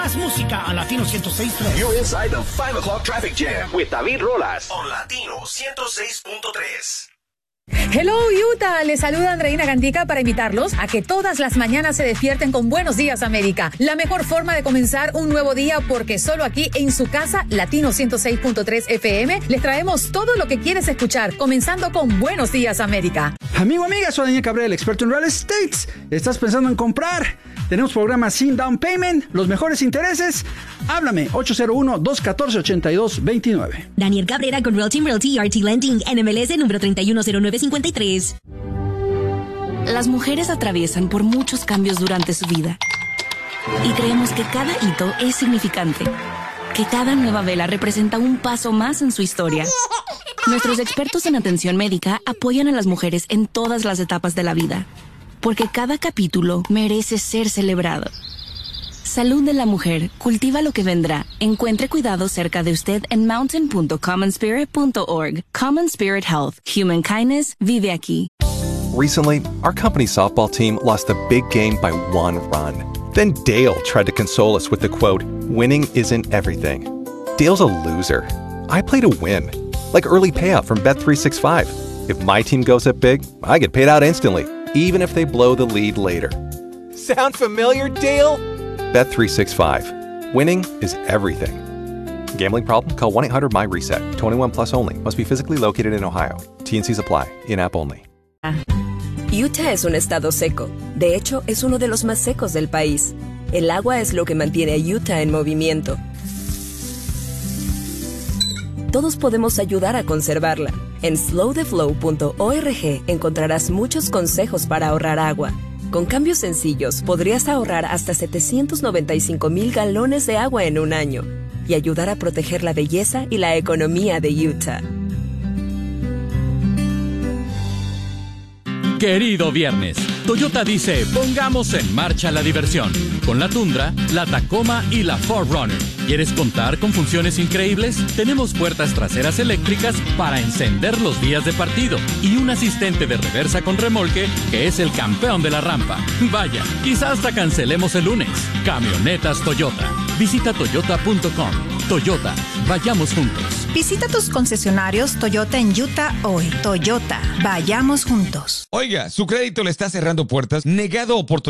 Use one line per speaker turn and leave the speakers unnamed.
Más música a Latino 106.3.
You're inside the 5 o'clock traffic jam with David Rolas on Latino 106.3.
Hello Utah, les saluda Andreina Gandica para invitarlos a que todas las mañanas se despierten con Buenos Días América. La mejor forma de comenzar un nuevo día, porque solo aquí en su casa, Latino 106.3 FM, les traemos todo lo que quieres escuchar, comenzando con Buenos Días América.
Amigo, amiga, soy Daniel Cabrera, el experto en real estate. ¿Estás pensando en comprar? Tenemos programas sin down payment, los mejores intereses. Háblame, 801-214-8229.
Daniel Cabrera con Real Team Realty RT Lending, NMLS número 310953. Las mujeres atraviesan por muchos cambios durante su vida. Y creemos que cada hito es significante. Que cada nueva vela representa un paso más en su historia. Nuestros expertos en atención médica apoyan a las mujeres en todas las etapas de la vida. Porque cada capítulo merece ser celebrado. Salud de la mujer, cultiva lo que vendrá. Encuentre cuidado cerca de usted en mountain.commonspirit.org. Common Spirit Health. Human kindness vive aquí.
Recently, our company's softball team lost a big game by 1 run. Then Dale tried to console us with the quote, "Winning isn't everything." Dale's a loser. I play to win. Like early payout from Bet365. If my team goes up big, I get paid out instantly, even if they blow the lead later. Sound familiar, Dale? Bet365. Winning is everything. Gambling problem? Call 1-800-MY-RESET. 21 plus only. Must be physically located in Ohio. T&Cs apply. In-app only.
Utah es un estado seco. De hecho, es uno de los más secos del país. El agua es lo que mantiene a Utah en movimiento. Todos podemos ayudar a conservarla. En slowtheflow.org encontrarás muchos consejos para ahorrar agua. Con cambios sencillos, podrías ahorrar hasta 795,000 galones de agua en un año y ayudar a proteger la belleza y la economía de Utah.
Querido viernes, Toyota dice, pongamos en marcha la diversión. Con la Tundra, la Tacoma y la 4Runner. ¿Quieres contar con funciones increíbles? Tenemos puertas traseras eléctricas para encender los días de partido y un asistente de reversa con remolque que es el campeón de la rampa. Vaya, quizás hasta cancelemos el lunes. Camionetas Toyota. Visita toyota.com. Toyota, vayamos juntos.
Visita tus concesionarios Toyota en Utah hoy. Toyota, vayamos juntos.
Oiga, su crédito le está cerrando puertas, negado oportunidades.